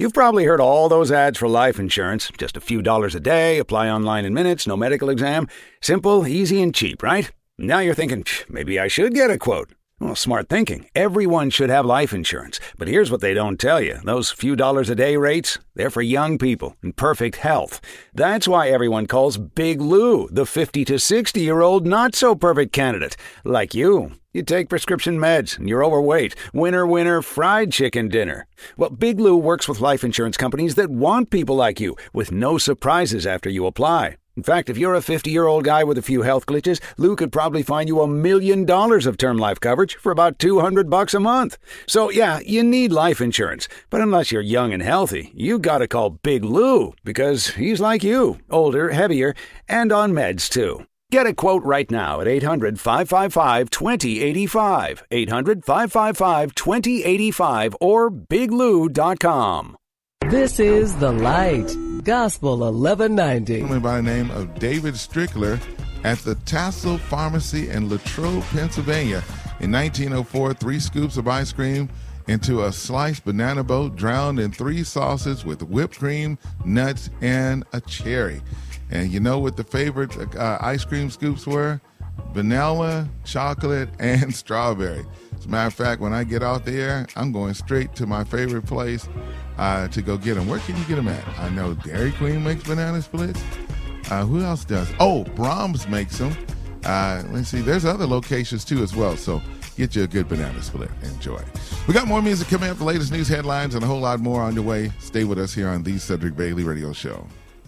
You've probably heard all those ads for life insurance. Just a few dollars a day, apply online in minutes, no medical exam. Simple, easy, and cheap, right? Now you're thinking, maybe I should get a quote. Well, smart thinking. Everyone should have life insurance. But here's what they don't tell you. Those few dollars a day rates, they're for young people in perfect health. That's why everyone calls Big Lou the 50 to 60-year-old not-so-perfect candidate. Like you. You take prescription meds and you're overweight. Winner, winner, fried chicken dinner. Well, Big Lou works with life insurance companies that want people like you with no surprises after you apply. In fact, if you're a 50-year-old guy with a few health glitches, Lou could probably find you $1 million of term life coverage for about $200 a month. So, yeah, you need life insurance. But unless you're young and healthy, you gotta call Big Lou because he's like you, older, heavier, and on meds, too. Get a quote right now at 800-555-2085, 800-555-2085, or biglou.com. This is The Light, Gospel 1190. By the name of David Strickler at the Tassel Pharmacy in Latrobe, Pennsylvania. In 1904, 3 scoops of ice cream into a sliced banana boat drowned in 3 sauces with whipped cream, nuts, and a cherry. And you know what the favorite ice cream scoops were? Vanilla, chocolate, and strawberry. As a matter of fact, when I get out there, I'm going straight to my favorite place to go get them. Where can you get them at? I know Dairy Queen makes banana splits. Who else does? Oh, Brahms makes them. Let's see. There's other locations, too, as well. So get you a good banana split. Enjoy. We got more music coming up, the latest news headlines, and a whole lot more on the way. Stay with us here on the Cedric Bailey Radio Show.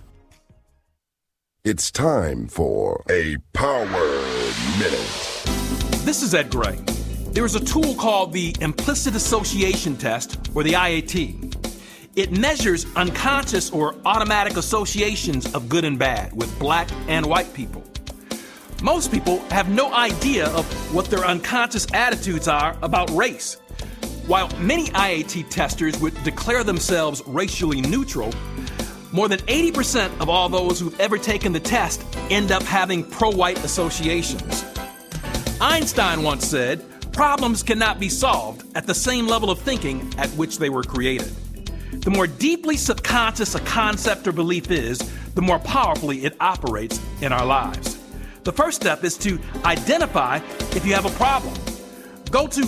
It's time for a Power Minute. This is Ed Gray. There is a tool called the Implicit Association Test, or the IAT. It measures unconscious or automatic associations of good and bad with black and white people. Most people have no idea of what their unconscious attitudes are about race. While many IAT testers would declare themselves racially neutral, more than 80% of all those who've ever taken the test end up having pro-white associations. Einstein once said, problems cannot be solved at the same level of thinking at which they were created. The more deeply subconscious a concept or belief is, the more powerfully it operates in our lives. The first step is to identify if you have a problem. Go to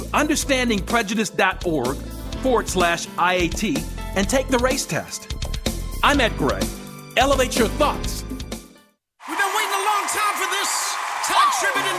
understandingprejudice.org/IAT and take the race test. I'm Ed Gray. Elevate your thoughts.